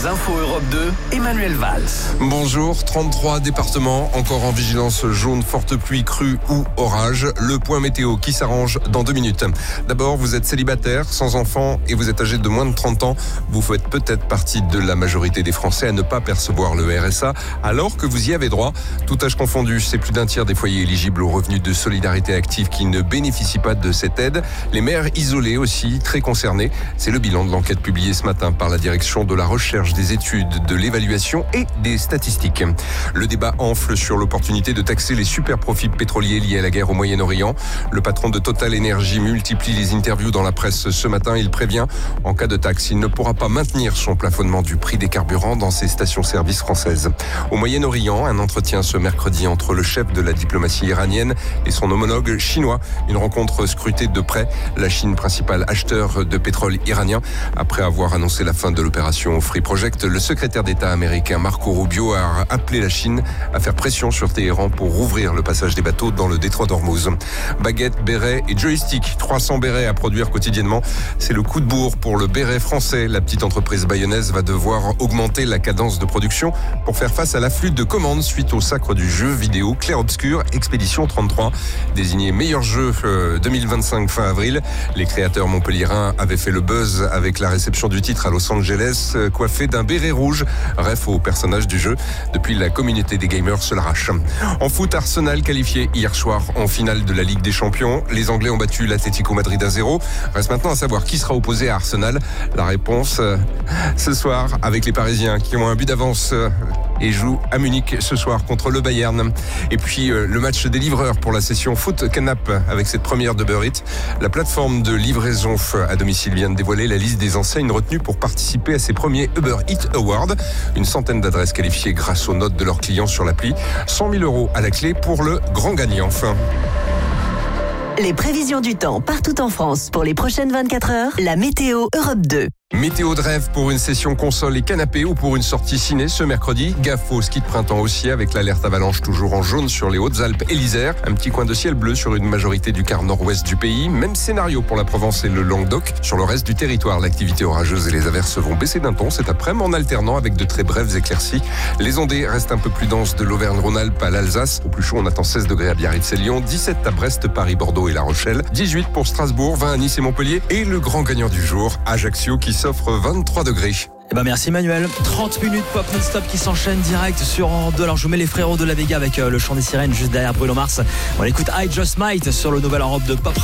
Les infos Europe 2, Emmanuel Valls. Bonjour, 33 départements encore en vigilance jaune, forte pluie, crue ou orage. Le point météo qui s'arrange dans 2 minutes. D'abord, vous êtes célibataire, sans enfant et vous êtes âgé de moins de 30 ans. Vous faites peut-être partie de la majorité des Français à ne pas percevoir le RSA alors que vous y avez droit. Tout âge confondu, c'est plus d'un tiers des foyers éligibles au revenu de solidarité active qui ne bénéficient pas de cette aide. Les mères isolées aussi, très concernées. C'est le bilan de l'enquête publiée ce matin par la direction de la recherche, des études, de l'évaluation et des statistiques. Le débat enfle sur l'opportunité de taxer les super profits pétroliers liés à la guerre au Moyen-Orient. Le patron de Total Energy multiplie les interviews dans la presse ce matin. Il prévient, en cas de taxe, il ne pourra pas maintenir son plafonnement du prix des carburants dans ses stations-service françaises. Au Moyen-Orient, un entretien ce mercredi entre le chef de la diplomatie iranienne et son homologue chinois. Une rencontre scrutée de près. La Chine, principal acheteur de pétrole iranien. Après avoir annoncé la fin de l'opération Free Project, le secrétaire d'État américain Marco Rubio a appelé la Chine à faire pression sur Téhéran pour rouvrir le passage des bateaux dans le détroit d'Ormuz. Baguettes, bérets et joysticks, 300 bérets à produire quotidiennement. C'est le coup de bourre pour le béret français. La petite entreprise bayonnaise va devoir augmenter la cadence de production pour faire face à l'afflux de commandes suite au sacre du jeu vidéo Clair Obscur Expédition 33, désigné meilleur jeu 2025 fin avril. Les créateurs montpelliérains avaient fait le buzz avec la réception du titre à Los Angeles, coiffé d'un béret rouge, ref au personnage du jeu. Depuis, la communauté des gamers se l'arrache. En foot, Arsenal qualifié hier soir en finale de la Ligue des Champions. Les Anglais ont battu l'Atlético Madrid 1-0. Reste maintenant à savoir qui sera opposé à Arsenal. La réponse ce soir avec les Parisiens qui ont un but d'avance et jouent à Munich ce soir contre le Bayern. Et puis le match des livreurs pour la session Foot Canap avec cette première d'Uber Eats. La plateforme de livraison à domicile vient de dévoiler la liste des enseignes retenues pour participer à ces premiers Uber Eats Awards. Une centaine d'adresses qualifiées grâce aux notes de leurs clients sur l'appli. 100 000 € à la clé pour le grand gagnant. Les prévisions du temps partout en France pour les prochaines 24 heures. La météo Europe 2. Météo de rêve pour une session console et canapé ou pour une sortie ciné ce mercredi. Gaffe au ski de printemps aussi avec l'alerte avalanche toujours en jaune sur les Hautes-Alpes et l'Isère. Un petit coin de ciel bleu sur une majorité du quart nord-ouest du pays. Même scénario pour la Provence et le Languedoc. Sur le reste du territoire, l'activité orageuse et les averses vont baisser d'un ton cet après-midi en alternant avec de très brèves éclaircies. Les ondées restent un peu plus denses de l'Auvergne-Rhône-Alpes à l'Alsace. Au plus chaud, on attend 16 degrés à Biarritz et Lyon, 17 à Brest, Paris, Bordeaux et La Rochelle, 18 pour Strasbourg, 20 à Nice et Montpellier. Et le grand gagnant du jour, Ajaccio, qui s'offre 23 degrés. Merci Manuel. 30 minutes pop non-stop qui s'enchaînent direct sur Europe 2. Alors je vous mets les frérots de la Vega avec le chant des sirènes juste derrière Bruno Mars. On écoute I Just Might sur le nouvel Europe 2 Pop.